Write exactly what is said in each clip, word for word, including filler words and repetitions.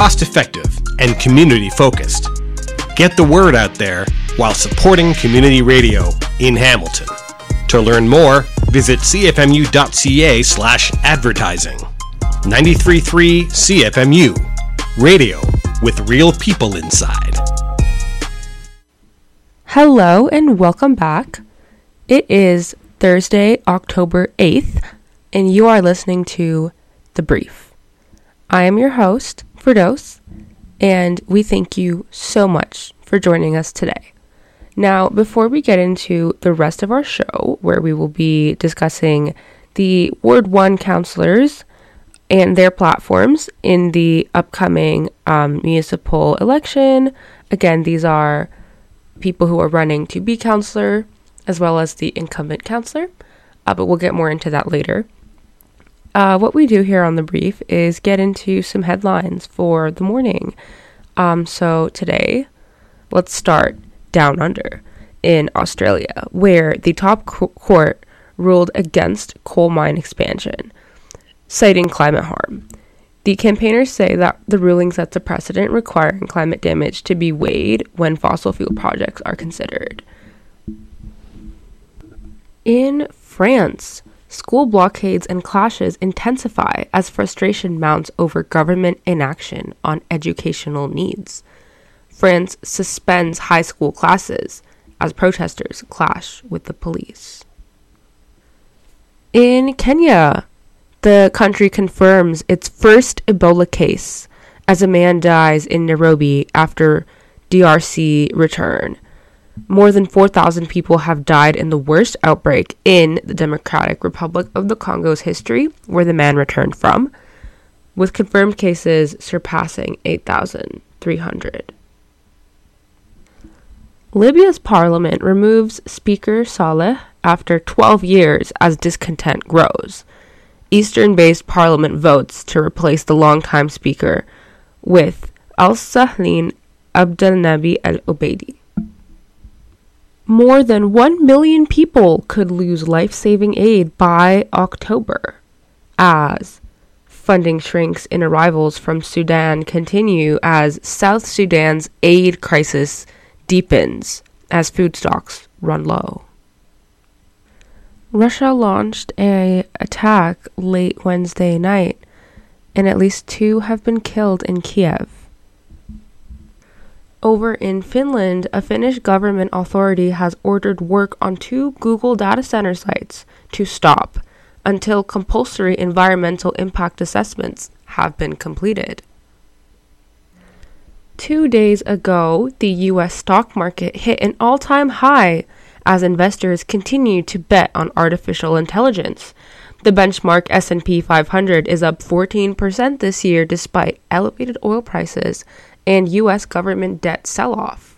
cost-effective, and community-focused. Get the word out there while supporting community radio in Hamilton. To learn more, visit c f m u dot c a slash advertising. ninety-three point three C F M U. Radio with real people inside. Hello and welcome back. It is Thursday, October eighth, and you are listening to The Brief. I am your host, Firdos, and we thank you so much for joining us today. Now, before we get into the rest of our show, where we will be discussing the Ward one counselors and their platforms in the upcoming um, municipal election, again, these are people who are running to be counselor, as well as the incumbent counselor, uh, but we'll get more into that later. Uh, what we do here on The Brief is get into some headlines for the morning. Um, so today, let's start down under in Australia, where the top co- court ruled against coal mine expansion, citing climate harm. The campaigners say that the ruling sets a precedent requiring climate damage to be weighed when fossil fuel projects are considered. In France, school blockades and clashes intensify as frustration mounts over government inaction on educational needs. France suspends high school classes as protesters clash with the police. In Kenya, the country confirms its first Ebola case as a man dies in Nairobi after D R C return. More than four thousand people have died in the worst outbreak in the Democratic Republic of the Congo's history, where the man returned from, with confirmed cases surpassing eight thousand three hundred. Libya's parliament removes Speaker Saleh after twelve years as discontent grows. Eastern-based parliament votes to replace the longtime speaker with Al-Sahlin Abdelnabi Al-Obeidi. More than one million people could lose life-saving aid by October, as funding shrinks in arrivals from Sudan continue as South Sudan's aid crisis deepens as food stocks run low. Russia launched an attack late Wednesday night, and at least two have been killed in Kiev. Over in Finland, a Finnish government authority has ordered work on two Google data center sites to stop until compulsory environmental impact assessments have been completed. Two days ago, the U S stock market hit an all-time high as investors continue to bet on artificial intelligence. The benchmark S and P five hundred is up fourteen percent this year despite elevated oil prices and U S government debt sell-off.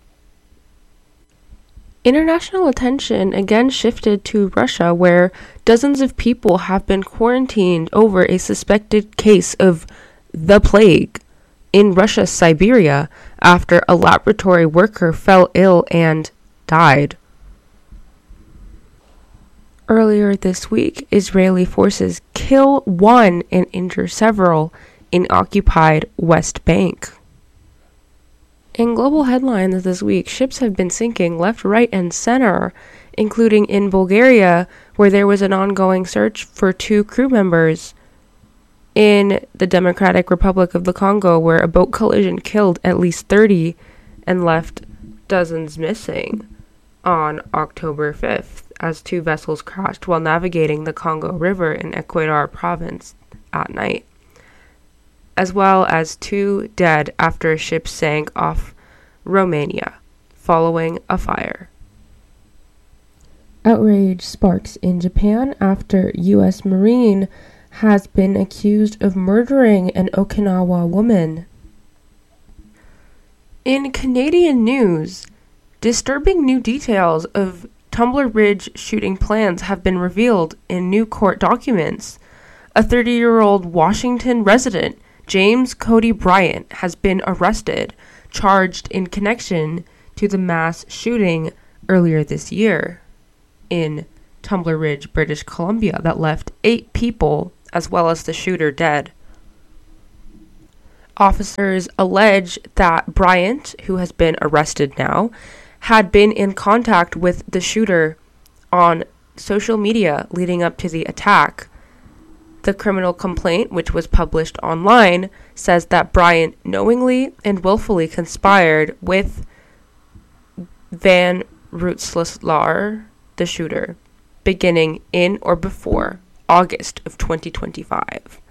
International attention again shifted to Russia, where dozens of people have been quarantined over a suspected case of the plague in Russia's Siberia after a laboratory worker fell ill and died. Earlier this week, Israeli forces kill one and injure several in occupied West Bank. In global headlines this week, ships have been sinking left, right, and center, including in Bulgaria, where there was an ongoing search for two crew members. In the Democratic Republic of the Congo, where a boat collision killed at least thirty and left dozens missing on October fifth. As two vessels crashed while navigating the Congo River in Equator province at night, as well as two dead after a ship sank off Romania following a fire. Outrage sparks in Japan after U S Marine has been accused of murdering an Okinawa woman. In Canadian news, disturbing new details of Tumbler Ridge shooting plans have been revealed in new court documents. A thirty-year-old Washington resident, James Cody Bryant, has been arrested, charged in connection to the mass shooting earlier this year in Tumbler Ridge, British Columbia, that left eight people, as well as the shooter, dead. Officers allege that Bryant, who has been arrested now, had been in contact with the shooter on social media leading up to the attack. The criminal complaint, which was published online, says that Bryant knowingly and willfully conspired with Van Rensselaer, the shooter, beginning in or before August of twenty twenty-five.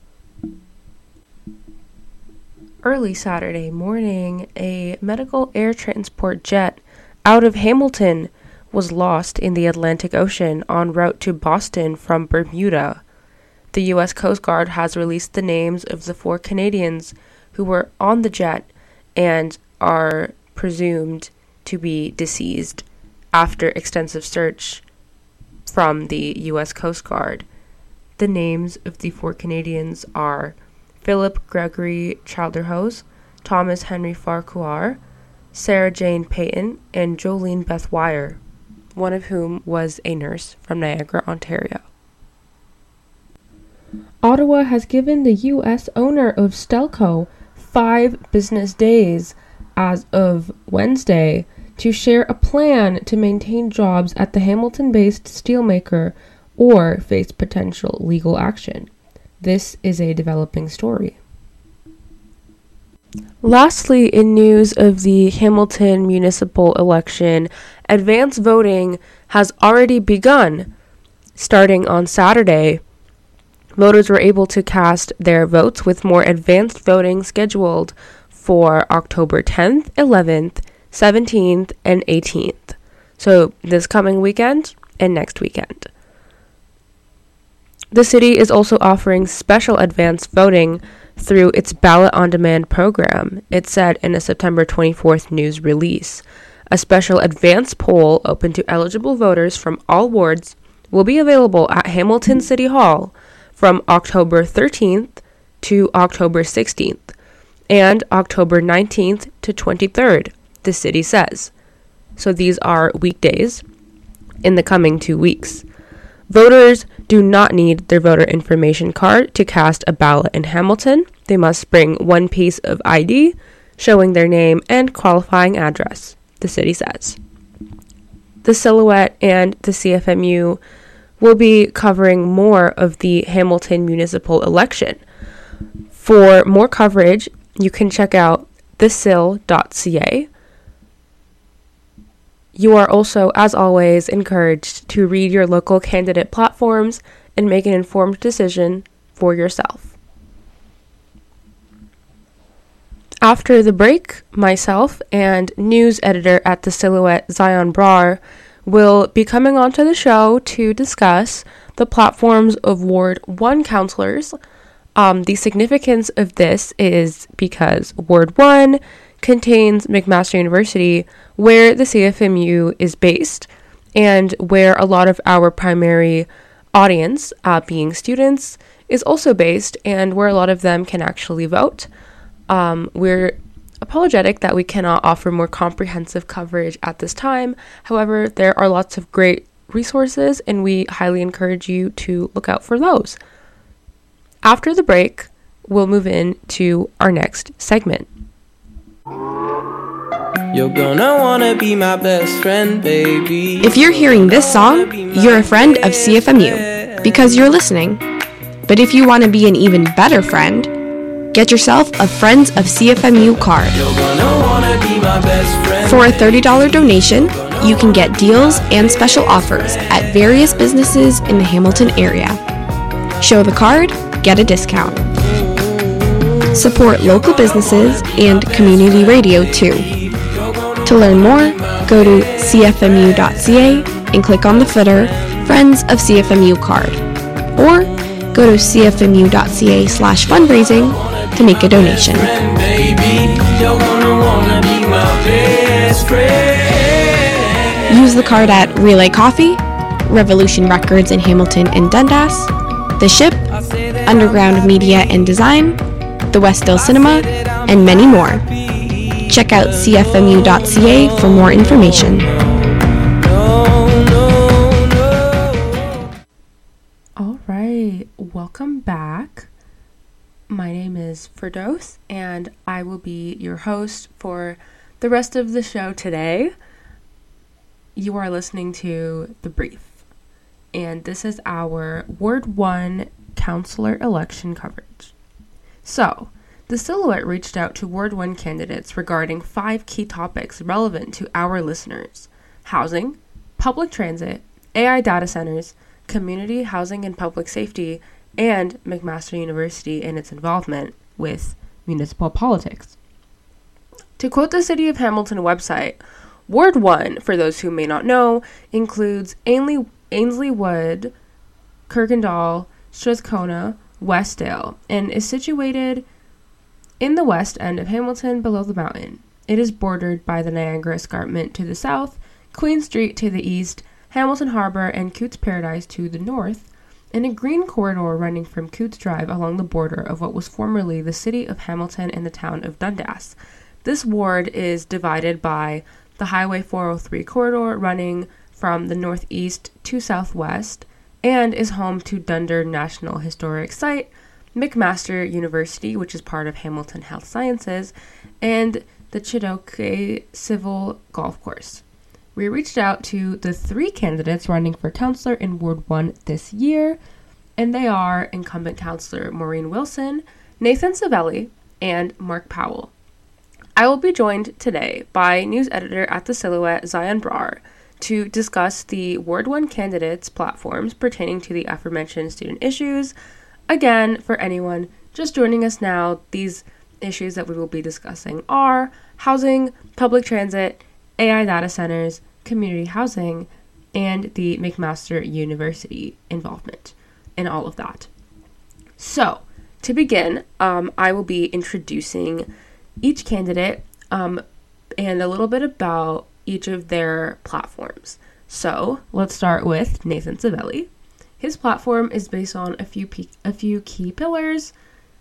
Early Saturday morning, a medical air transport jet out of Hamilton was lost in the Atlantic Ocean en route to Boston from Bermuda. The U S Coast Guard has released the names of the four Canadians who were on the jet and are presumed to be deceased after extensive search from the U S Coast Guard. The names of the four Canadians are Philip Gregory Childerhose, Thomas Henry Farquhar, Sarah Jane Payton, and Jolene Beth Wire, one of whom was a nurse from Niagara, Ontario. Ottawa has given the U S owner of Stelco five business days as of Wednesday to share a plan to maintain jobs at the Hamilton-based steelmaker or face potential legal action. This is a developing story. Lastly, in news of the Hamilton municipal election, advance voting has already begun. Starting on Saturday, voters were able to cast their votes with more advanced voting scheduled for October tenth, eleventh, seventeenth, and eighteenth. So this coming weekend and next weekend. The city is also offering special advanced voting through its Ballot on Demand program, it said in a September twenty-fourth news release. A special advance poll open to eligible voters from all wards will be available at Hamilton City Hall from October thirteenth to October sixteenth and October nineteenth to twenty-third, the city says. So these are weekdays in the coming two weeks. Voters do not need their voter information card to cast a ballot in Hamilton. They must bring one piece of I D showing their name and qualifying address, the city says. The Silhouette and the C F M U will be covering more of the Hamilton municipal election. For more coverage, you can check out the sil dot c a. You are also, as always, encouraged to read your local candidate platforms and make an informed decision for yourself. After the break, myself and news editor at the Silhouette, Zion Brar, will be coming onto the show to discuss the platforms of Ward one councillors. Um, the significance of this is because Ward one contains McMaster University, where the C F M U is based, and where a lot of our primary audience, uh, being students, is also based, and where a lot of them can actually vote. Um, we're apologetic that we cannot offer more comprehensive coverage at this time. However, there are lots of great resources, and we highly encourage you to look out for those. After the break, we'll move into our next segment. You're gonna wanna be my best friend, baby. If you're hearing this song, you're a friend of C F M U because you're listening. But if you want to be an even better friend, get yourself a Friends of C F M U card. You're gonna wanna be my best friend. For a thirty dollars donation, you can get deals and special offers at various businesses in the Hamilton area. Show the card, get a discount. Support local businesses and community radio too. To learn more, go to c f m u dot c a and click on the footer Friends of C F M U card, or go to c f m u dot c a slash fundraising to make a donation. Use the card at Relay Coffee, Revolution Records in Hamilton and Dundas, The Ship, Underground Media and Design, the Westdale Cinema, and many more. Check out c f m u dot c a for more information. All right, welcome back. My name is Firdos, and I will be your host for the rest of the show today. You are listening to The Brief, and this is our Ward one Councillor election coverage. So, the Silhouette reached out to Ward one candidates regarding five key topics relevant to our listeners: housing, public transit, A I data centers, community housing and public safety, and McMaster University and its involvement with municipal politics. To quote the City of Hamilton website, Ward one, for those who may not know, includes Ainley, Ainsley Wood, Kirkendall, Strathcona, Westdale, and is situated in the west end of Hamilton below the mountain. It is bordered by the Niagara Escarpment to the south, Queen Street to the east, Hamilton Harbor and Cootes Paradise to the north, and a green corridor running from Cootes Drive along the border of what was formerly the city of Hamilton and the town of Dundas. This ward is divided by the Highway four oh three corridor running from the northeast to southwest and is home to Dunder National Historic Site, McMaster University, which is part of Hamilton Health Sciences, and the Chautauqua Civil Golf Course. We reached out to the three candidates running for councillor in Ward one this year, and they are incumbent councillor Maureen Wilson, Nathan Savelli, and Mark Powell. I will be joined today by news editor at the Silhouette, Zion Brar, to discuss the Ward one candidates' platforms pertaining to the aforementioned student issues. Again, for anyone just joining us now, these issues that we will be discussing are housing, public transit, A I data centers, community housing, and the McMaster University involvement in all of that. So, to begin, um, I will be introducing each candidate um, and a little bit about each of their platforms. So, let's start with Nathan Savelli. His platform is based on a few pe- a few key pillars,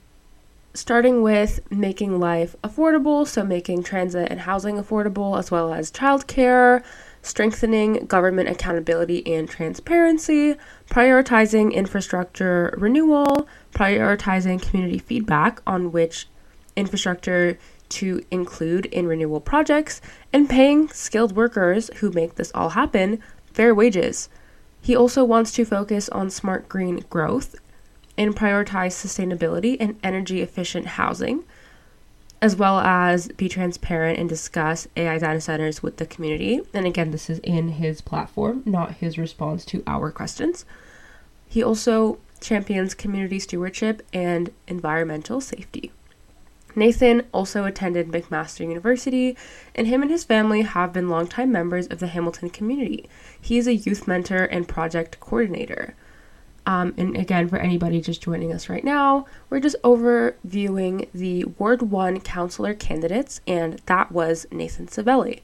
starting with making life affordable, so making transit and housing affordable, as well as childcare, strengthening government accountability and transparency, prioritizing infrastructure renewal, prioritizing community feedback on which infrastructure to include in renewal projects, and paying skilled workers who make this all happen fair wages. He also wants to focus on smart green growth and prioritize sustainability and energy efficient housing, as well as be transparent and discuss A I data centers with the community. And again, this is in his platform, not his response to our questions. He also champions community stewardship and environmental safety. Nathan also attended McMaster University, and him and his family have been longtime members of the Hamilton community. He is a youth mentor and project coordinator. Um, and again, for anybody just joining us right now, we're just overviewing the Ward one councillor candidates, and that was Nathan Savelli.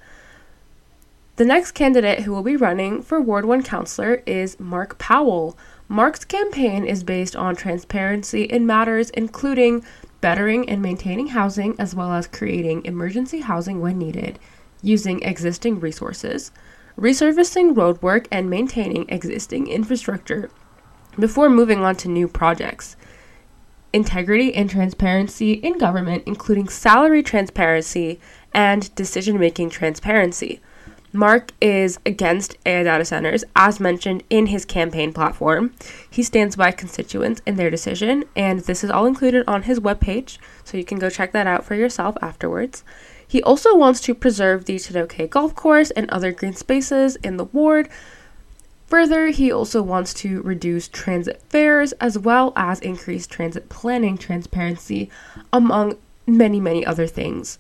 The next candidate who will be running for Ward one councillor is Mark Powell. Mark's campaign is based on transparency in matters including bettering and maintaining housing, as well as creating emergency housing when needed, using existing resources, resurfacing roadwork, and maintaining existing infrastructure before moving on to new projects. Integrity and transparency in government, including salary transparency and decision-making transparency. Mark is against A I data centers, as mentioned in his campaign platform. He stands by constituents in their decision, and this is all included on his webpage, so you can go check that out for yourself afterwards. He also wants to preserve the Chautauqua Golf Course and other green spaces in the ward. Further, he also wants to reduce transit fares, as well as increase transit planning transparency, among many, many other things.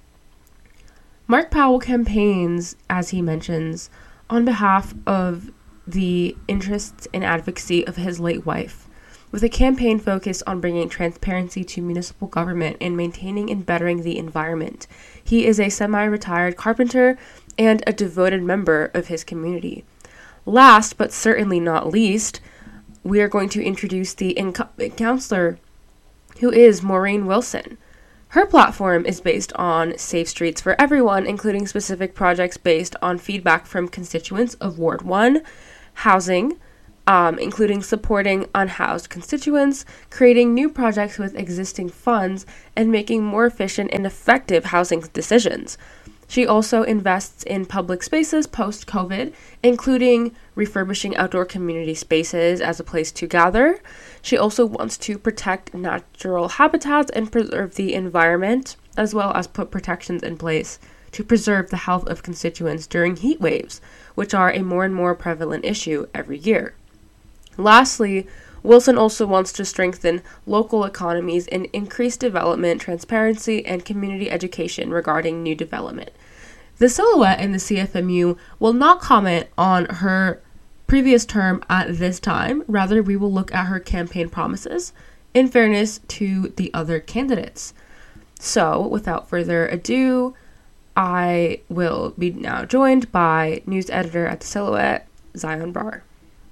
Mark Powell campaigns, as he mentions, on behalf of the interests and advocacy of his late wife, with a campaign focused on bringing transparency to municipal government and maintaining and bettering the environment. He is a semi-retired carpenter and a devoted member of his community. Last, but certainly not least, we are going to introduce the incumbent counselor, who is Maureen Wilson. Her platform is based on safe streets for everyone, including specific projects based on feedback from constituents of Ward one, housing, um, including supporting unhoused constituents, creating new projects with existing funds, and making more efficient and effective housing decisions. She also invests in public spaces post-COVID, including refurbishing outdoor community spaces as a place to gather. She also wants to protect natural habitats and preserve the environment, as well as put protections in place to preserve the health of constituents during heat waves, which are a more and more prevalent issue every year. Lastly, Wilson also wants to strengthen local economies and increase development, transparency, and community education regarding new development. The Silhouette in the C F M U will not comment on her previous term at this time. Rather, we will look at her campaign promises in fairness to the other candidates. So, without further ado, I will be now joined by news editor at the Silhouette, Zion Brar.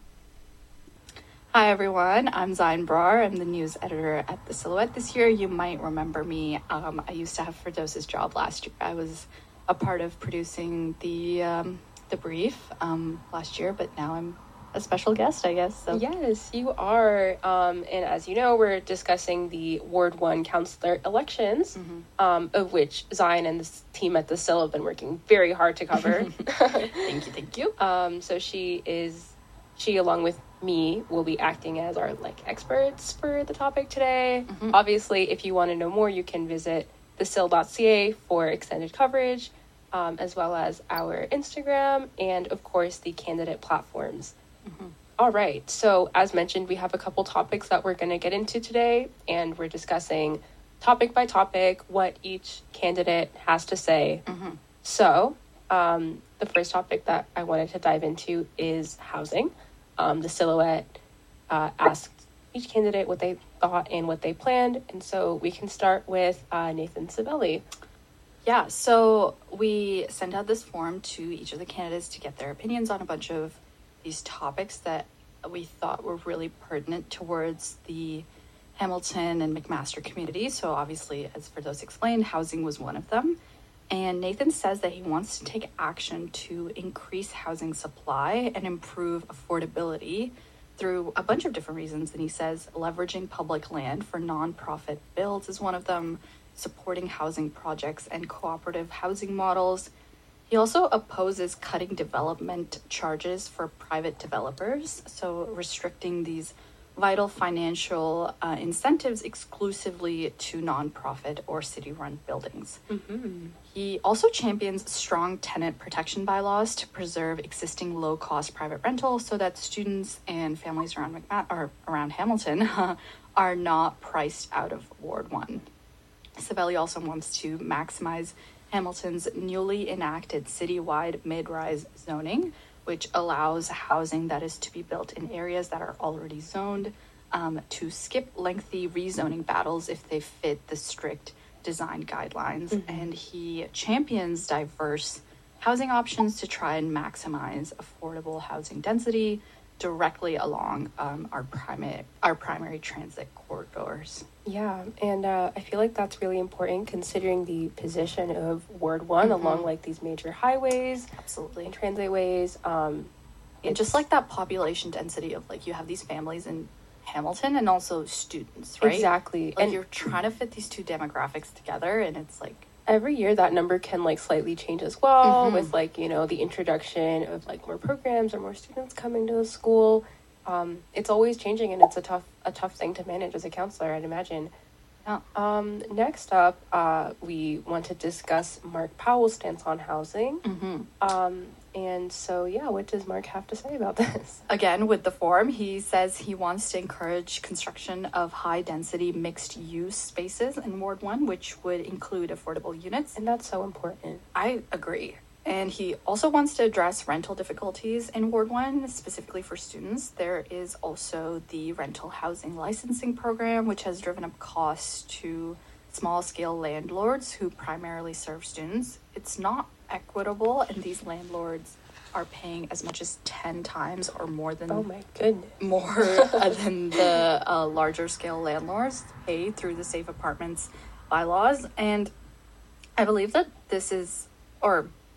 Hi everyone, I'm Zion Brar. I'm the news editor at the Silhouette this year. You might remember me. Um, I used to have Firdousa's job last year. I was a part of producing the um, the brief um, last year, but now I'm a special guest, I guess. So. Yes, you are. Um, and as you know, we're discussing the Ward one councillor elections, mm-hmm. um, of which Zion and the team at the Sil have been working very hard to cover. Thank you, thank you. Um, so she is, she along with me will be acting as our like experts for the topic today. Mm-hmm. Obviously, if you want to know more, you can visit the sil dot c a for extended coverage, um, as well as our Instagram and, of course, the candidate platforms. Mm-hmm. All right, so as mentioned, we have a couple topics that we're going to get into today, and we're discussing topic by topic what each candidate has to say. Mm-hmm. So um, the first topic that I wanted to dive into is housing. Um, the Silhouette uh, asked each candidate what they thought and what they planned, and so we can start with uh, Nathan Savelli. Yeah, so we sent out this form to each of the candidates to get their opinions on a bunch of these topics that we thought were really pertinent towards the Hamilton and McMaster community. So obviously, as Firdaus explained, housing was one of them. And Nathan says that he wants to take action to increase housing supply and improve affordability through a bunch of different reasons. And he says leveraging public land for nonprofit builds is one of them, supporting housing projects and cooperative housing models. He also opposes cutting development charges for private developers, so restricting these vital financial uh, incentives exclusively to nonprofit or city-run buildings. Mm-hmm. He also champions strong tenant protection bylaws to preserve existing low-cost private rental so that students and families around McMa- or around Hamilton are not priced out of Ward one. Savelli also wants to maximize Hamilton's newly enacted citywide mid-rise zoning, which allows housing that is to be built in areas that are already zoned um, to skip lengthy rezoning battles if they fit the strict design guidelines. Mm-hmm. And he champions diverse housing options to try and maximize affordable housing density directly along um, our primary our primary transit corridors. Yeah, and uh, I feel like that's really important considering the position of Ward one mm-hmm. along like these major highways, absolutely, and transitways. Um, and just like that population density of like you have these families in Hamilton and also students, right? Exactly, like and you're trying to fit these two demographics together, and it's like every year that number can like slightly change as well mm-hmm. with like, you know, the introduction of like more programs or more students coming to the school. Um, it's always changing, and it's a tough a tough thing to manage as a counselor, I'd imagine. Yeah. Um, next up, uh, we want to discuss Mark Powell's stance on housing. Mm-hmm. Um, and so, yeah, what does Mark have to say about this? Again, with the form, he says he wants to encourage construction of high-density mixed-use spaces in Ward one, which would include affordable units. And that's so important. I agree. And he also wants to address rental difficulties in Ward one, specifically for students. There is also the rental housing licensing program, which has driven up costs to small-scale landlords who primarily serve students. It's not equitable, and these landlords are paying as much as ten times or more than oh my goodness more than the uh, larger scale landlords pay through the Safe Apartments bylaws. And I believe that this is, or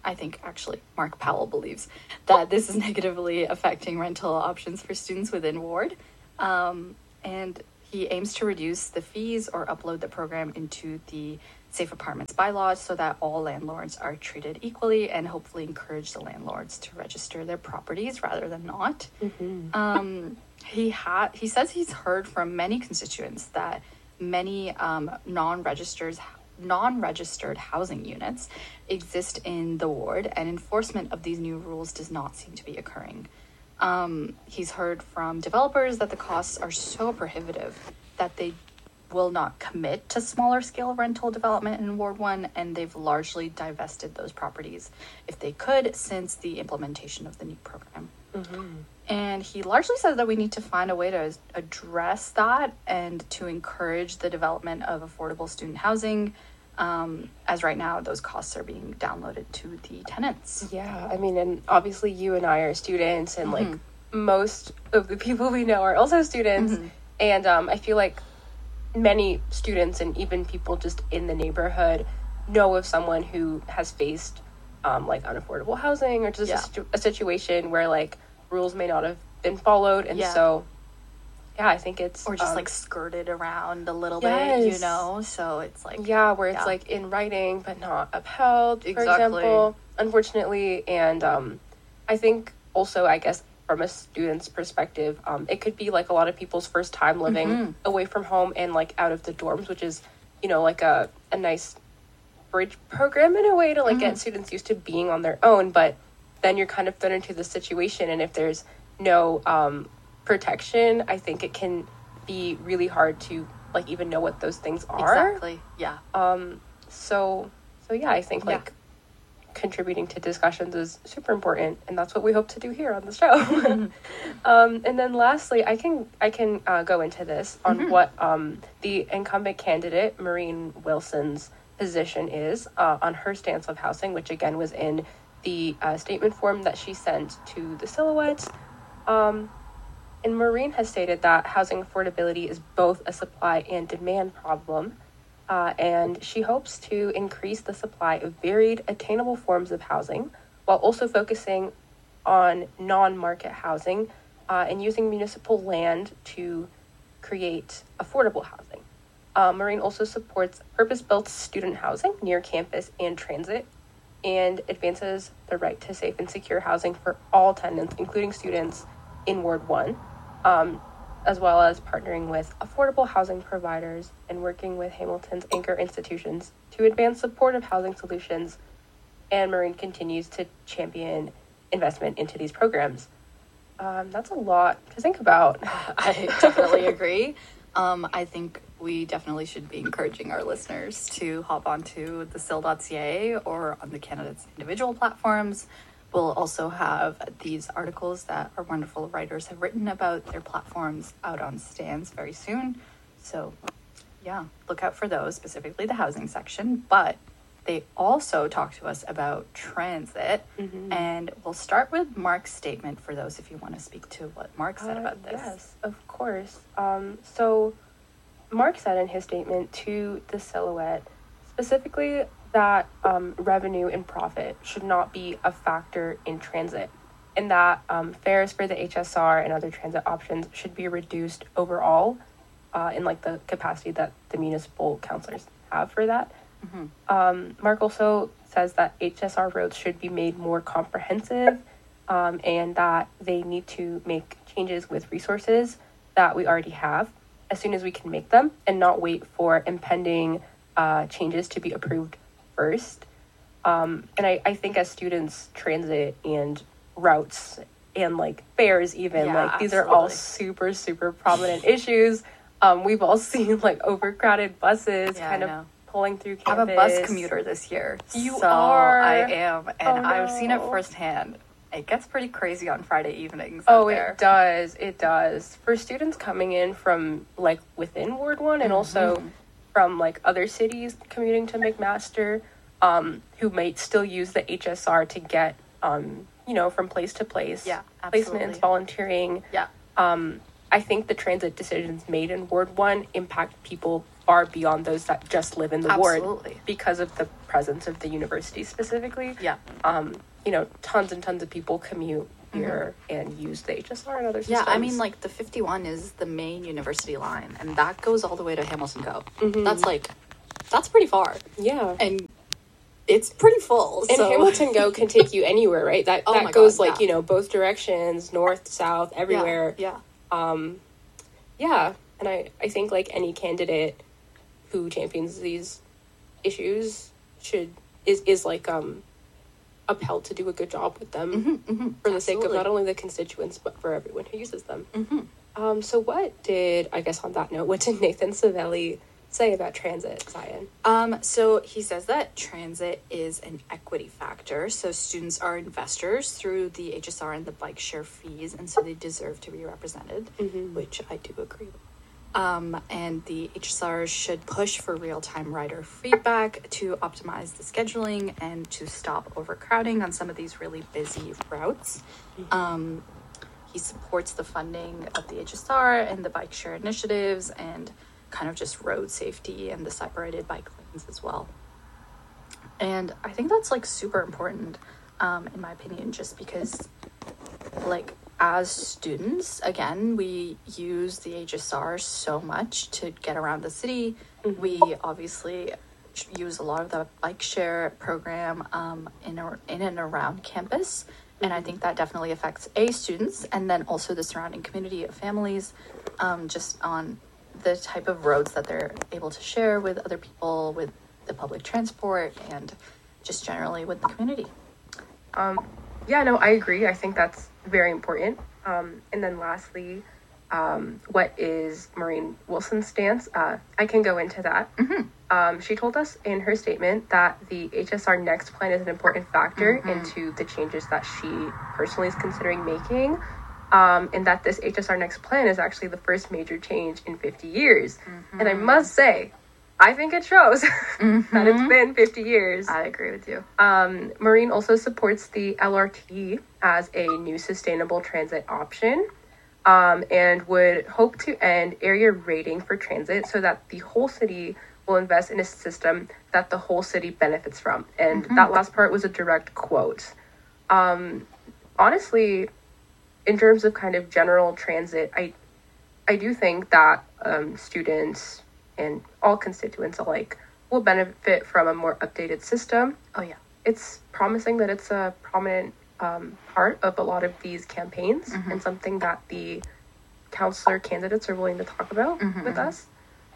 I think actually Mark Powell believes that this is negatively affecting rental options for students within Ward. Um, and he aims to reduce the fees or upload the program into the Safe Apartments bylaws so that all landlords are treated equally, and hopefully encourage the landlords to register their properties rather than not. Mm-hmm. Um, he ha- he says he's heard from many constituents that many um, non-registered non-registered housing units exist in the ward, and enforcement of these new rules does not seem to be occurring. Um, he's heard from developers that the costs are so prohibitive that they will not commit to smaller scale rental development in Ward one, and they've largely divested those properties if they could since the implementation of the new program. Mm-hmm. And he largely says that we need to find a way to address that and to encourage the development of affordable student housing, um, as right now those costs are being downloaded to the tenants. Yeah, I mean, and obviously you and I are students, and mm-hmm. like most of the people we know are also students, mm-hmm. and um, I feel like many students and even people just in the neighborhood know of someone who has faced um, like unaffordable housing, or just yeah. a, situ- a situation where like rules may not have been followed, and yeah. so yeah I think it's or just um, like skirted around a little yes. bit, you know, so it's like yeah where it's yeah. like in writing but not upheld, exactly. for example, unfortunately. And um I think also, I guess from a student's perspective, um it could be like a lot of people's first time living mm-hmm. away from home and like out of the dorms, which is, you know, like a, a nice bridge program in a way to like mm-hmm. get students used to being on their own. But then you're kind of thrown into the situation, and if there's no um, protection, I think it can be really hard to like even know what those things are. Exactly. Yeah. Um. So. So yeah, I think like yeah. contributing to discussions is super important, and that's what we hope to do here on the show. um. And then lastly, I can I can uh, go into this on mm-hmm. what um the incumbent candidate Maureen Wilson's position is uh, on her stance of housing, which again was in the uh, statement form that she sent to the Silhouettes. Um, and Maureen has stated that housing affordability is both a supply and demand problem, uh, and she hopes to increase the supply of varied, attainable forms of housing, while also focusing on non-market housing uh, and using municipal land to create affordable housing. Uh, Maureen also supports purpose-built student housing near campus and transit, and advances the right to safe and secure housing for all tenants, including students in Ward one, um, as well as partnering with affordable housing providers and working with Hamilton's anchor institutions to advance supportive housing solutions. And Maureen continues to champion investment into these programs. Um, that's a lot to think about. I definitely agree. Um, I think we definitely should be encouraging our listeners to hop onto the sil dot c a or on the candidates' individual platforms. We'll also have these articles that our wonderful writers have written about their platforms out on stands very soon. So yeah, look out for those, specifically the housing section. But they also talk to us about transit. Mm-hmm. And we'll start with Mark's statement for those if you want to speak to what Mark said uh, about this. Yes, of course. Um, so Mark said in his statement to the Silhouette specifically that um, revenue and profit should not be a factor in transit, and that um, fares for the H S R and other transit options should be reduced overall uh, in like the capacity that the municipal councilors have for that. Mm-hmm. Um, Mark also says that H S R roads should be made more comprehensive, um, and that they need to make changes with resources that we already have as soon as we can make them, and not wait for impending uh, changes to be approved first. Um, and I, I think as students, transit and routes and like fares even, yeah, like these absolutely. Are all super, super prominent issues. Um, we've all seen like overcrowded buses yeah, kind of pulling through campus. I'm a bus commuter this year. You so are? I am. And oh, no. I've seen it firsthand. It gets pretty crazy on Friday evenings. Oh, there. it does. It does. For students coming in from like within Ward one and mm-hmm. also from like other cities commuting to McMaster, um, who might still use the H S R to get, um, you know, from place to place. Yeah, absolutely. Placements, volunteering. Yeah. Um, I think the transit decisions made in Ward one impact people are beyond those that just live in the Absolutely. ward because of the presence of the university specifically. Yeah. Um, you know, tons and tons of people commute here mm-hmm. and use the H S R and other systems. Yeah, I mean, like, the fifty-one is the main university line, and that goes all the way to Hamilton Go. Mm-hmm. That's, like, that's pretty far. Yeah. And it's pretty full. And so. Hamilton Go can take you anywhere, right? That oh that my goes, God, like, yeah. you know, both directions, north, south, everywhere. Yeah, yeah. Um, yeah, and I, I think, like, any candidate who champions these issues should, is, is like, um, upheld to do a good job with them mm-hmm, mm-hmm, for the absolutely. sake of not only the constituents, but for everyone who uses them. Mm-hmm. Um, so what did, I guess on that note, what did Nathan Savelli say about transit, Zion? Um, so he says that transit is an equity factor. So students are investors through the H S R and the bike share fees, and so they deserve to be represented, mm-hmm. which I do agree with. Um, and the H S R should push for real-time rider feedback to optimize the scheduling and to stop overcrowding on some of these really busy routes. Mm-hmm. Um, he supports the funding of the H S R and the bike share initiatives and kind of just road safety and the separated bike lanes as well. And I think that's, like, super important, um, in my opinion, just because, like, as students, again, we use the H S R so much to get around the city. Mm-hmm. We obviously use a lot of the bike share program um, in, or, in and around campus. Mm-hmm. And I think that definitely affects, A, students, and then also the surrounding community of families, um, just on the type of roads that they're able to share with other people, with the public transport, and just generally with the community. Um, yeah, no, I agree. I think that's very important. Um, and then lastly, um, what is Maureen Wilson's stance? Uh, I can go into that. Mm-hmm. Um, she told us in her statement that the H S R Next plan is an important factor mm-hmm. into the changes that she personally is considering making. Um, and that this H S R Next plan is actually the first major change in fifty years. Mm-hmm. And I must say, I think it shows mm-hmm. that it's been fifty years. I agree with you. Um, Maureen also supports the L R T as a new sustainable transit option um, and would hope to end area rating for transit so that the whole city will invest in a system that the whole city benefits from. And mm-hmm. that last part was a direct quote. Um, honestly, in terms of kind of general transit, I I do think that um, students and all constituents alike will benefit from a more updated system. Oh, yeah. It's promising that it's a prominent um, part of a lot of these campaigns mm-hmm. and something that the counselor candidates are willing to talk about mm-hmm. with us.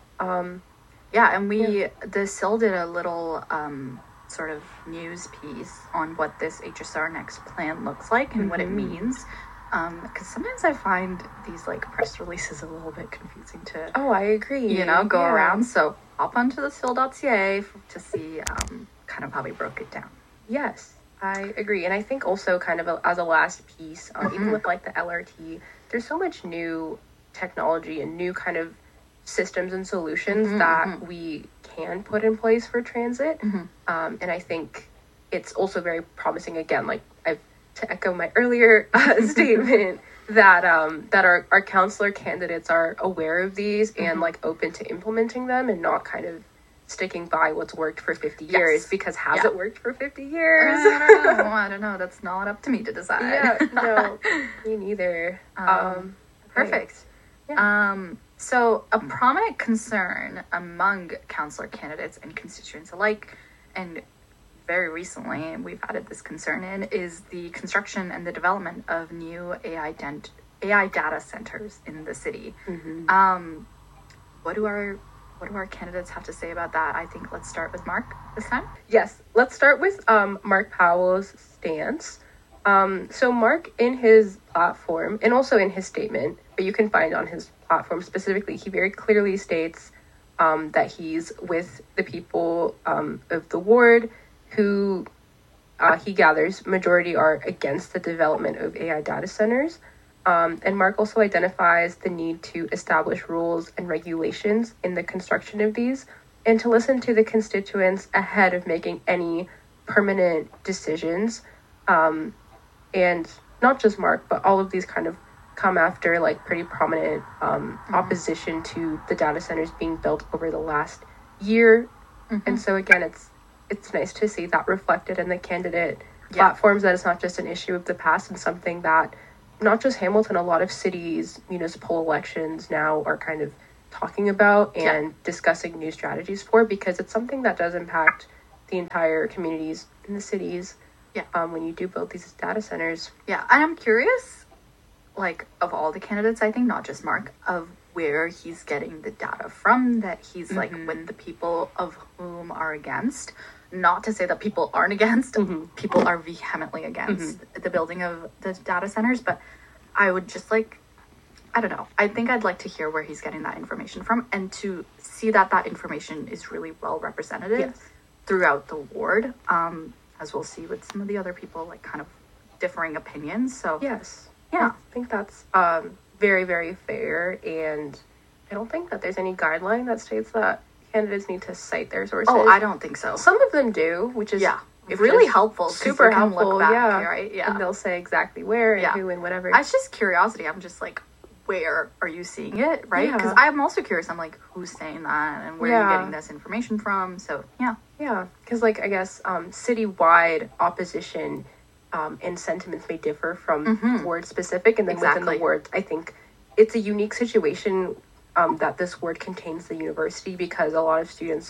Um, yeah, and we, yeah. the S I L did a little um, sort of news piece on what this H S R Next plan looks like and mm-hmm. what it means. Um, because sometimes I find these, like, press releases a little bit confusing to... Oh, I agree. You know, go yeah. around. So, hop onto the S I L dot C A to see um, kind of how we broke it down. Yes, I agree. And I think also kind of a, as a last piece, uh, mm-hmm. even with, like, the L R T, there's so much new technology and new kind of systems and solutions mm-hmm, that mm-hmm. we can put in place for transit. Mm-hmm. Um, and I think it's also very promising, again, like, I've to echo my earlier uh, statement that um that our, our counselor candidates are aware of these mm-hmm. and like open to implementing them and not kind of sticking by what's worked for fifty yes. years, because has yeah. it worked for fifty years? I don't know. I don't know. That's not up to me to decide. Yeah, no, me neither. Um, um perfect. Yeah. Um so a prominent concern among counselor candidates and constituents alike, and very recently, and we've added this concern in, is the construction and the development of new A I, dent- A I data centers in the city. Mm-hmm. Um, what do our what do our candidates have to say about that? I think let's start with Mark this time. Yes, let's start with um, Mark Powell's stance. Um, so Mark, in his platform, and also in his statement, but you can find on his platform specifically, he very clearly states um, that he's with the people um, of the ward, who uh, he gathers majority are against the development of A I data centers. Um, and Mark also identifies the need to establish rules and regulations in the construction of these and to listen to the constituents ahead of making any permanent decisions. Um, and not just Mark, but all of these kind of come after like pretty prominent um, Mm-hmm. opposition to the data centers being built over the last year. Mm-hmm. And so again, it's it's nice to see that reflected in the candidate Yeah. platforms, that it's not just an issue of the past and something that not just Hamilton, a lot of cities, municipal elections now are kind of talking about and Yeah. discussing new strategies for, because it's something that does impact the entire communities in the cities. Yeah. Um, when you do build these data centers. Yeah, and I'm curious, like, of all the candidates, I think, not just Mark, of where he's getting the data from, that he's, like, with the people of whom are against. Not to say that people aren't against, people are vehemently against the building of the data centers, but I would just, like, I don't know. I think I'd like to hear where he's getting that information from, and to see that that information is really well represented Yes. throughout the ward, um, as we'll see with some of the other people, like, kind of differing opinions. So Yes. yeah. I think that's um, very, very fair. And I don't think that there's any guideline that states that candidates need to cite their sources. Oh, I don't think so. Some of them do, which is Yeah, if really just helpful, 'cause super you can look helpful. back, yeah, right? Yeah. and they'll say exactly where and Yeah. who and whatever. It's just curiosity. I'm just like, where are you seeing it, right? Because Yeah. I'm also curious. I'm like, who's saying that, and where are Yeah. you getting this information from? So yeah, Yeah, because like I guess um, citywide opposition um, and sentiments may differ from word specific, and then within Exactly. the word, I think it's a unique situation um, that this word contains the university, because a lot of students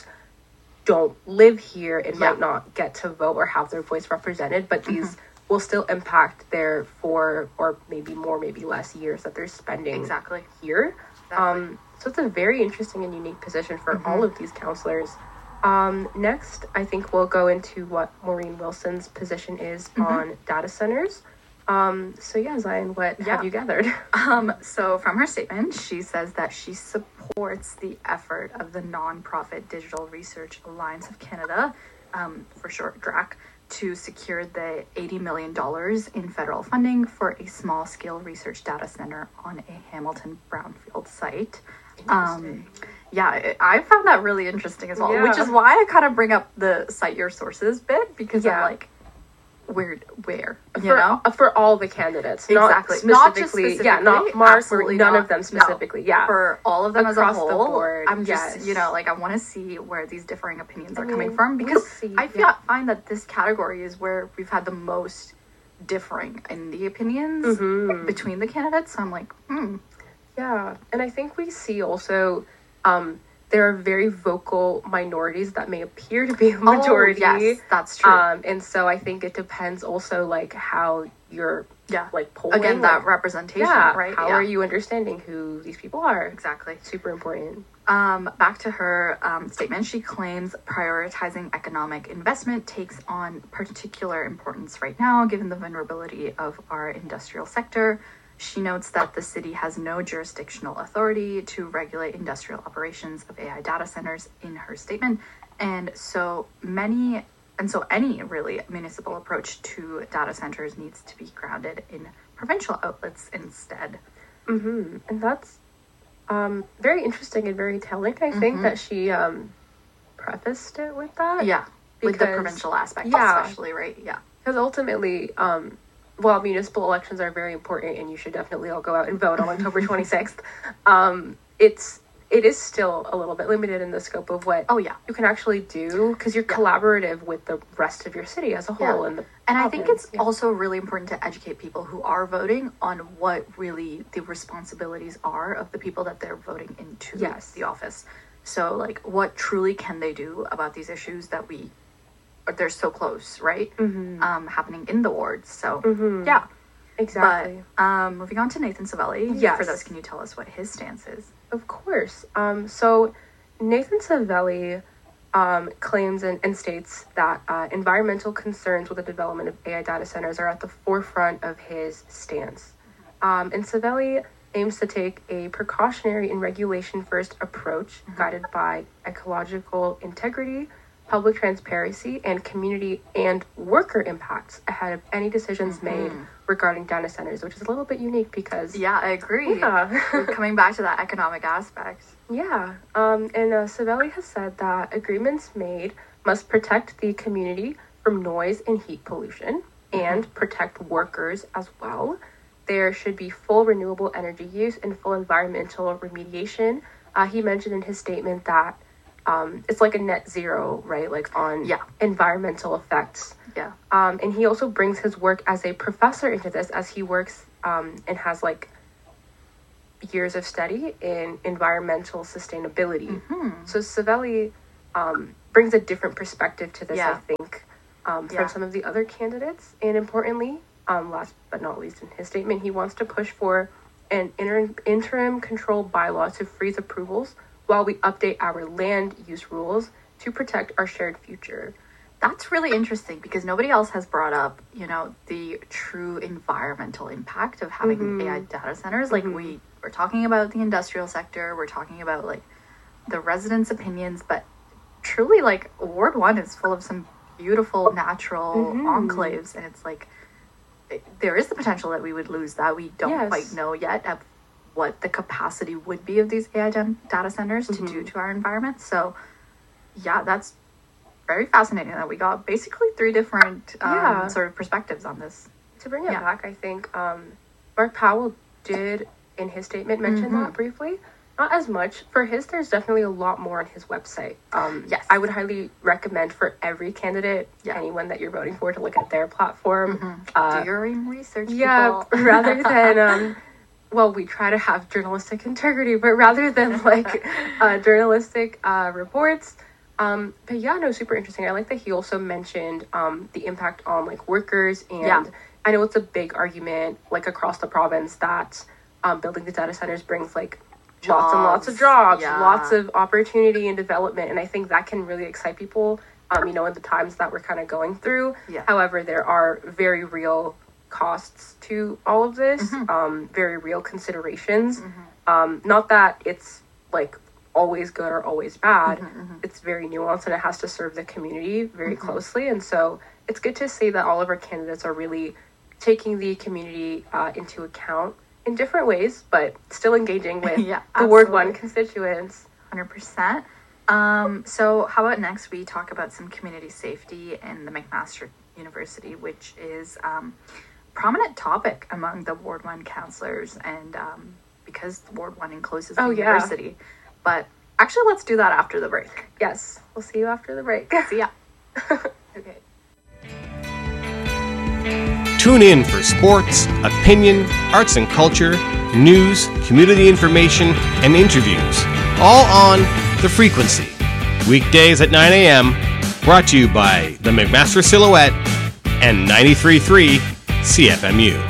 don't live here and Yeah. might not get to vote or have their voice represented, but these will still impact their four or maybe more, maybe less years that they're spending exactly. here. Exactly. Um, so it's a very interesting and unique position for all of these counselors. Um, next, I think we'll go into what Maureen Wilson's position is on data centers. Um, so yeah, Zion, what Yeah. have you gathered? Um, so from her statement, she says that she supports the effort of the nonprofit Digital Research Alliance of Canada, um, for short D R A C, to secure the eighty million dollars in federal funding for a small-scale research data center on a Hamilton brownfield site. Um, yeah, I- I found that really interesting as well, Yeah. which is why I kind of bring up the cite your sources bit, because Yeah. I'm like, where, where, you for, know? uh, for all the candidates, Exactly. not Not just specifically, yeah, not specifically, Mark or absolutely none not. of them No. specifically, yeah. For all of them Across as a the whole, board, I'm just, yes. you know, like, I want to see where these differing opinions I are coming mean, from, we'll because see, I feel, yeah. find that this category is where we've had the most differing in the opinions Mm-hmm. between the candidates. So I'm like, hmm, Yeah, and I think we see also um, there are very vocal minorities that may appear to be a majority. Oh, yes, that's true. Um, and so I think it depends also like how you're yeah. like polling. Again, that like, representation, yeah, right? how Yeah. are you understanding who these people are? Exactly. Super important. Um, back to her um, statement, she claims prioritizing economic investment takes on particular importance right now, given the vulnerability of our industrial sector. She notes that the city has no jurisdictional authority to regulate industrial operations of A I data centers in her statement. And so many, and so any really municipal approach to data centers needs to be grounded in provincial outlets instead. Mm-hmm. And that's um, very interesting and very telling. I think that she um, prefaced it with that. Yeah, with the Because- provincial aspect, yeah. especially, right? Yeah. Because ultimately, um, while municipal elections are very important and you should definitely all go out and vote on October twenty-sixth, um, it's it is still a little bit limited in the scope of what Oh, yeah. you can actually do, because you're collaborative with the rest of your city as a whole. Yeah. And, the And I think province. it's Yeah. also really important to educate people who are voting on what really the responsibilities are of the people that they're voting into Yes. the office. So, like, what truly can they do about these issues that we, or they're so close, right? Mhm. Um, happening in the wards. So, Mhm. yeah. Exactly. But um, moving on to Nathan Savelli. Yes. For those, can you tell us what his stance is? Of course. Um, so Nathan Savelli um, claims and, and states that uh, environmental concerns with the development of A I data centers are at the forefront of his stance. Um, and Savelli aims to take a precautionary and regulation-first approach guided by ecological integrity, public transparency, and community and worker impacts ahead of any decisions made regarding data centers, which is a little bit unique because Yeah, I agree. Yeah. We're coming back to that economic aspect. Yeah, um, and uh, Savelli has said that agreements made must protect the community from noise and heat pollution and protect workers as well. there should be full renewable energy use and full environmental remediation. Uh, he mentioned in his statement that um, it's like a net zero, right? Like on Yeah. environmental effects. Yeah. Um, and he also brings his work as a professor into this, as he works um, and has like years of study in environmental sustainability. Mm-hmm. So Savelli um, brings a different perspective to this, Yeah. I think, um, from Yeah. some of the other candidates. And importantly, um, last but not least in his statement, he wants to push for an inter- interim control bylaw to freeze approvals while we update our land use rules to protect our shared future. That's really interesting because nobody else has brought up, you know, the true environmental impact of having Mhm. A I data centers. Like Mhm. we we're talking about the industrial sector, we're talking about like the residents' opinions, but truly like Ward One is full of some beautiful natural Mhm. enclaves, and it's like it- there is the potential that we would lose that. We don't Yes. quite know yet of what the capacity would be of these A I dan- data centers to Mhm. do to our environment. So yeah, that's very fascinating that we got basically three different um, Yeah. sort of perspectives on this. To bring it Yeah. back, I think um, Mark Powell did, in his statement, mention Mhm. that briefly. Not as much. For his, there's definitely a lot more on his website. Um, Yes. I would highly recommend for every candidate, Yeah. anyone that you're voting for, to look at their platform. Uh, do your own research, yeah, people. rather than, um, well, we try to have journalistic integrity, but rather than like uh, journalistic uh, reports. Um, but yeah, no, super interesting. I like that he also mentioned um, the impact on like workers, and Yeah. I know it's a big argument like across the province that um, building the data centers brings like lots and lots of Jobs, jobs, yeah. lots of opportunity and development, and I think that can really excite people. Um, you know, in the times that we're kind of going through. Yeah. However, there are very real costs to all of this. Mhm. Um, very real considerations. Mm-hmm. Um, not that it's like always good or always bad. Mm-hmm. It's very nuanced and it has to serve the community very Mhm. closely. And so it's good to see that all of our candidates are really taking the community uh, into account in different ways, but still engaging with Yeah, the Ward One absolutely. constituents. one hundred percent. Um, so how about next we talk about some community safety in the McMaster University, which is um, prominent topic among the Ward One councillors, and um, because Ward One encloses the Oh, yeah. university. But actually, let's do that after the break. Yes, we'll see you after the break. See ya. Okay. Tune in for sports, opinion, arts and culture, news, community information, and interviews. All on The Frequency. Weekdays at nine a.m. Brought to you by the McMaster Silhouette and ninety-three point three C F M U.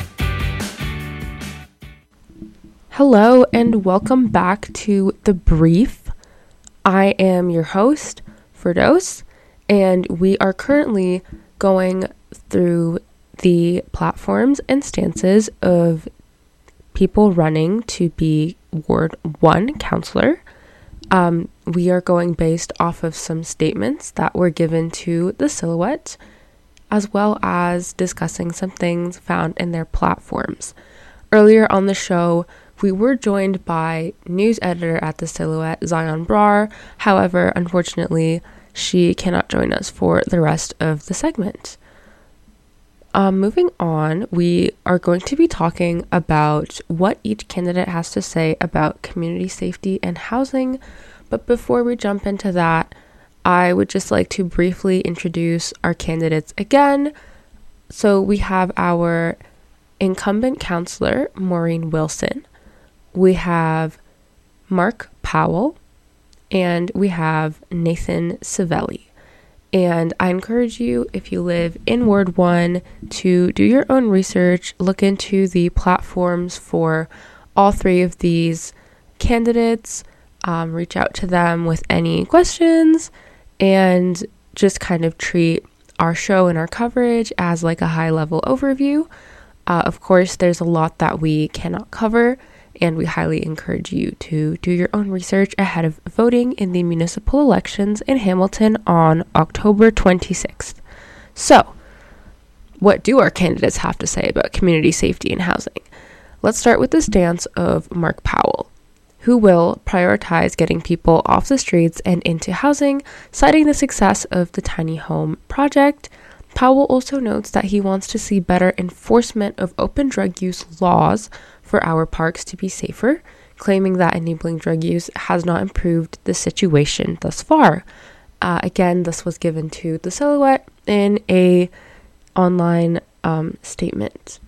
Hello and welcome back to The Brief. I am your host, Firdaus, and we are currently going through the platforms and stances of people running to be Ward one councillor. Um, we are going based off of some statements that were given to the Silhouette, as well as discussing some things found in their platforms. Earlier on the show, we were joined by news editor at the Silhouette, Zion Brar. However, unfortunately, she cannot join us for the rest of the segment. Um, moving on, we are going to be talking about what each candidate has to say about community safety and housing. But before we jump into that, I would just like to briefly introduce our candidates again. So we have our incumbent councillor, Maureen Wilson. We have Mark Powell, and we have Nathan Savelli. And I encourage you, if you live in Ward one, to do your own research, look into the platforms for all three of these candidates, um, reach out to them with any questions, and just kind of treat our show and our coverage as like a high-level overview. Uh, of course, there's a lot that we cannot cover, and we highly encourage you to do your own research ahead of voting in the municipal elections in Hamilton on October twenty-sixth. So, what do our candidates have to say about community safety and housing? Let's start with the stance of Mark Powell, who will prioritize getting people off the streets and into housing, citing the success of the tiny home project, Powell also notes that he wants to see better enforcement of open drug use laws for our parks to be safer, claiming that enabling drug use has not improved the situation thus far. Uh, again, this was given to the Silhouette in a online um, statement.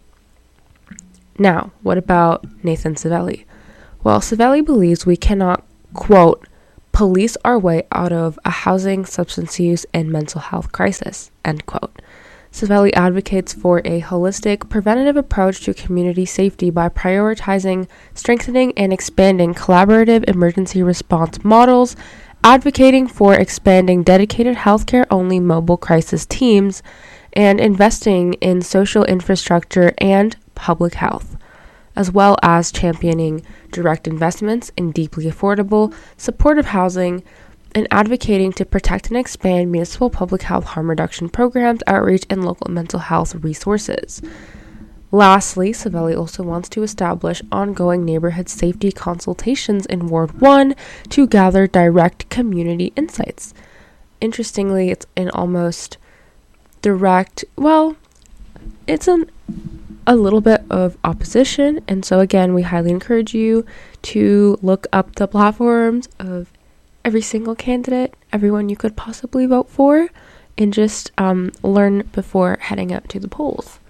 Now, what about Nathan Savelli? Well, Savelli believes we cannot, quote, police our way out of a housing, substance use, and mental health crisis, end quote. Savelli advocates for a holistic, preventative approach to community safety by prioritizing, strengthening, and expanding collaborative emergency response models, advocating for expanding dedicated healthcare-only mobile crisis teams, and investing in social infrastructure and public health, as well as championing direct investments in deeply affordable, supportive housing, and advocating to protect and expand municipal public health harm reduction programs, outreach, and local mental health resources. Lastly, Savelli also wants to establish ongoing neighborhood safety consultations in Ward one to gather direct community insights. Interestingly, it's an almost direct, well, it's an a little bit of opposition, and so again, we highly encourage you to look up the platforms of every single candidate, everyone you could possibly vote for, and just um, learn before heading out to the polls.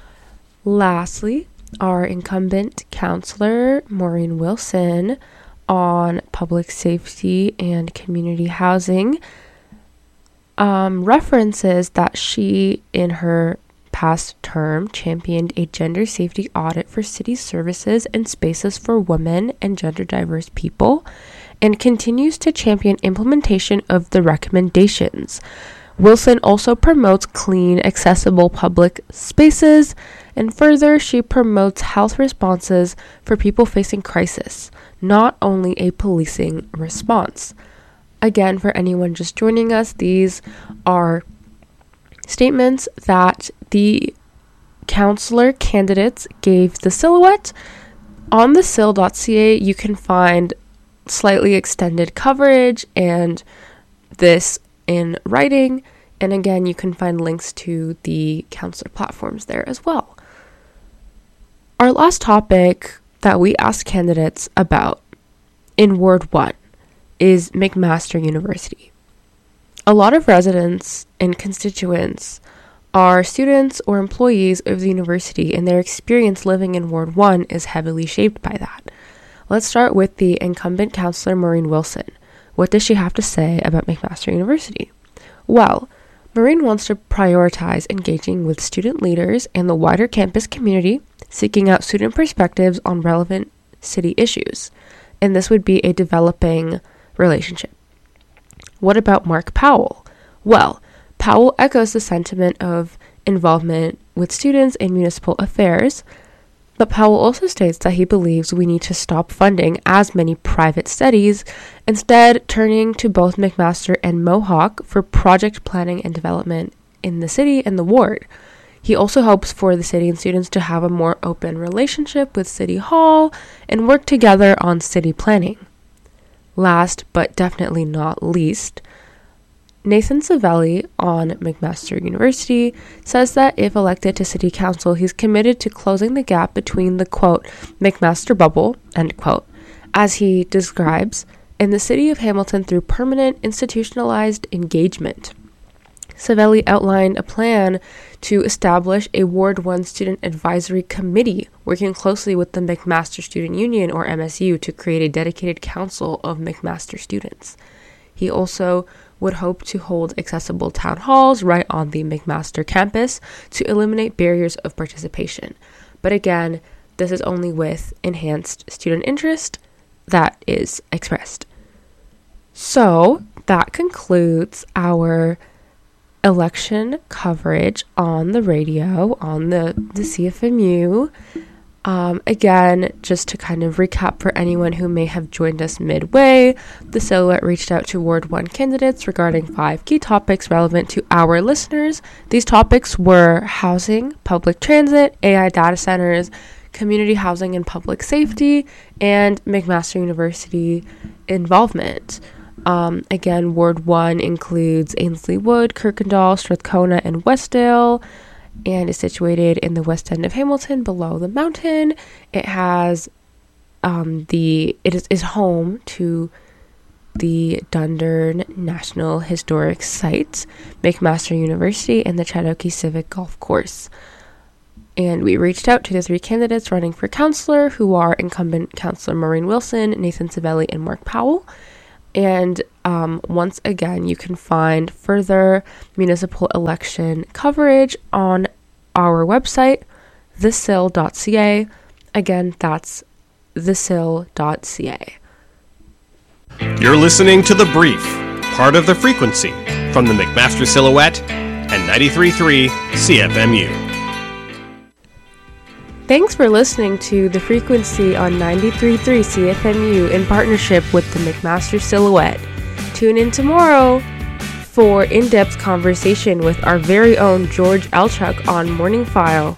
Lastly, our incumbent counselor, Maureen Wilson, on public safety and community housing, um, references that she, in her past term, championed a gender safety audit for city services and spaces for women and gender diverse people, and continues to champion implementation of the recommendations. Wilson also promotes clean, accessible public spaces, and further, she promotes health responses for people facing crisis, not only a policing response. Again, for anyone just joining us, these are statements that the counselor candidates gave the Silhouette. On the sil dot c a, you can find slightly extended coverage and this in writing, and again, you can find links to the counselor platforms there as well. Our last topic that we asked candidates about in Ward one is McMaster University. A lot of residents and constituents are students or employees of the university, and their experience living in Ward one is heavily shaped by that. Let's start with the incumbent counselor, Maureen Wilson. What does she have to say about McMaster University? Well, Maureen wants to prioritize engaging with student leaders and the wider campus community, seeking out student perspectives on relevant city issues, and this would be a developing relationship. What about Mark Powell? Well, Powell echoes the sentiment of involvement with students in municipal affairs, but Powell also states that he believes we need to stop funding as many private studies, instead turning to both McMaster and Mohawk for project planning and development in the city and the ward. He also hopes for the city and students to have a more open relationship with City Hall and work together on city planning. Last, but definitely not least, Nathan Savelli on McMaster University says that if elected to city council, he's committed to closing the gap between the, quote, McMaster bubble, end quote, as he describes, in the city of Hamilton through permanent institutionalized engagement. Savelli outlined a plan to establish a Ward one Student Advisory Committee, working closely with the McMaster Student Union, or M S U, to create a dedicated council of McMaster students. He also would hope to hold accessible town halls right on the McMaster campus to eliminate barriers of participation. But again, this is only with enhanced student interest that is expressed. So that concludes our election coverage on the radio, on the, the C F M U. Um, again, just to kind of recap for anyone who may have joined us midway, the Silhouette reached out to Ward one candidates regarding five key topics relevant to our listeners. These topics were housing, public transit, A I data centers, community housing and public safety, and McMaster University involvement. Um, again, Ward one includes Ainsley Wood, Kirkendall, Strathcona, and Westdale, and is situated in the west end of Hamilton below the mountain. It has um, the it is, is home to the Dundurn National Historic Site, McMaster University, and the Chattahoochee Civic Golf Course. And we reached out to the three candidates running for councillor, who are incumbent Councillor Maureen Wilson, Nathan Savelli, and Mark Powell. And um, once again, you can find further municipal election coverage on our website, the sill dot c a. Again, that's the sill dot c a. You're listening to The Brief, part of The Frequency, from the McMaster Silhouette and ninety-three point three C F M U. Thanks for listening to The Frequency on ninety-three point three C F M U in partnership with the McMaster Silhouette. Tune in tomorrow for in-depth conversation with our very own George Elchuk on Morning File.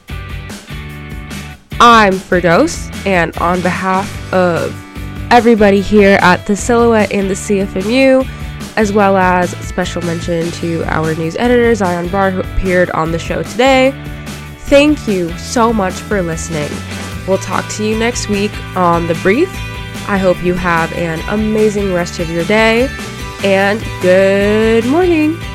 I'm Firdaus, and on behalf of everybody here at the Silhouette and the C F M U, as well as special mention to our news editor, Zion Barr, who appeared on the show today, thank you so much for listening. We'll talk to you next week on The Brief. I hope you have an amazing rest of your day, and good morning.